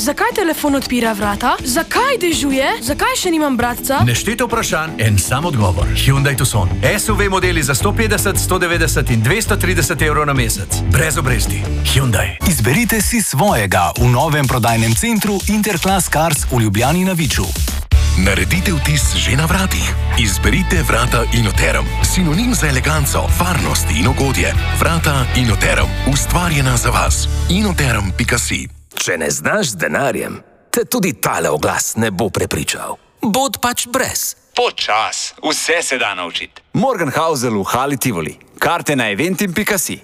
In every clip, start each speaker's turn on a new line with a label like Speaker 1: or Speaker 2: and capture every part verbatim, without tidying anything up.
Speaker 1: Zakaj telefon odpira vrata? Zakaj dežuje? Zakaj še nimam bratca?
Speaker 2: Nešteto vprašanj, en sam odgovor. Hyundai Tucson. S U V modeli za sto petdeset, sto devetdeset in dvesto trideset evrov na mesec. Brez obresti. Hyundai.
Speaker 3: Izberite si svojega v novem prodajnem centru Interclass Cars v Ljubljani na Viču.
Speaker 4: Naredite vtis že na vratih. Izberite vrata Inoterum. Sinonim za eleganco, varnost in ugodje. Vrata Inoterum. Ustvarjena za vas. inoterum pika si.
Speaker 5: Če ne znaš z denarjem, te tudi tale oglas ne bo prepričal. Bod pač brez.
Speaker 6: Počas. Vse se da naučiti.
Speaker 7: Morgenhausel v Hali Tivoli. Karte na eventim pika si.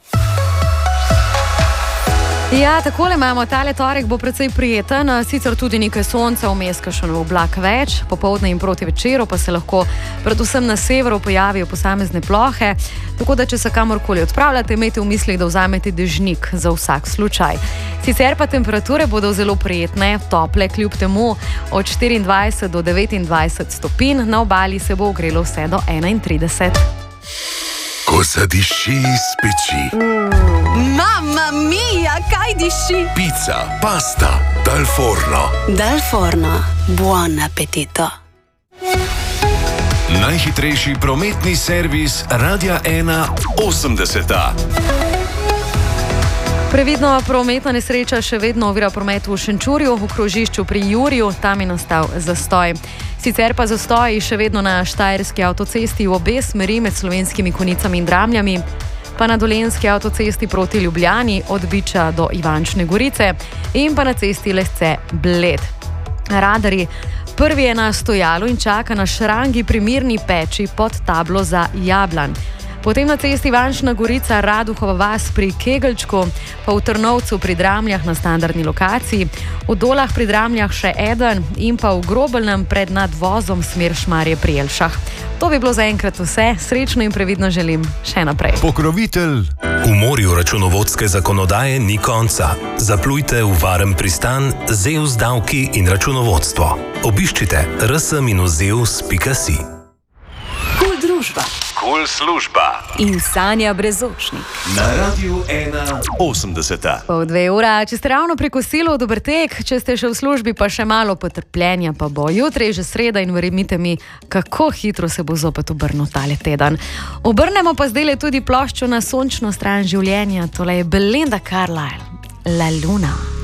Speaker 8: Ja, takole imamo, tale torek bo precej prijeten, sicer tudi nekaj sonca, vmes kakšen oblak več, popoldne in proti večeru pa se lahko predvsem na severu pojavijo posamezne plohe, tako da če se kamorkoli odpravljate, imejte v mislih, da vzamete dežnik za vsak slučaj. Sicer pa temperature bodo zelo prijetne, tople, kljub temu od štiriindvajset do devetindvajset stopinj, na obali se bo ogrelo vse do enaintrideset.
Speaker 4: Ko zadiši iz peči.
Speaker 9: Mamma mia, kaj diši?
Speaker 4: Pizza, pasta, dal forno.
Speaker 9: Dal forno, buon appetito.
Speaker 4: Najhitrejši prometni servis Radia ena osemdeseta.
Speaker 8: Previdno, prometna nesreča še vedno ovira promet v Šenčurju, v krožišču pri Juriju, tam je nastal zastoj. Sicer pa zastoji še vedno na Štajerski avtocesti v obe smeri med Slovenskimi Konjicami in Dramljami, pa na Dolenjski avtocesti proti Ljubljani od Biča do Ivančne Gorice in pa na cesti Lesce-Bled. Radarji, prvi je na stojalu in čaka na Šrangi pri Mirni peči pod tablo za Jablan. Potem na cesti Ivančna Gorica, Raduhova vas pri Kegelčku, pa v Trnovcu pri Dramljah na standardni lokaciji, v Dolah pri Dramljah še eden in pa v Grobelnem pred nadvozom smer Šmarje pri Jelšah. To bi bilo zaenkrat vse, srečno in previdno želim še naprej.
Speaker 4: Pokrovitelj.
Speaker 10: V morju računovodske zakonodaje ni konca. Zaplujte v varen pristan z E U S davki in računovodstvo. Obiščite r s minus zeus pika si.
Speaker 9: Kul družba.
Speaker 6: Kul služba.
Speaker 9: In Sanja Brezočnik.
Speaker 4: Na Radiu ena osemdeseta.
Speaker 8: Pol dve ura, če ste ravno pri kosilu, dober tek, če ste še v službi, pa še malo potrpljenja pa bo. Jutri je že sreda in verjemite mi, kako hitro se bo zopet obrnil tale teden. Obrnemo pa zdaj tudi ploščo na sončno stran življenja, tole je Belinda Carlisle, La Luna.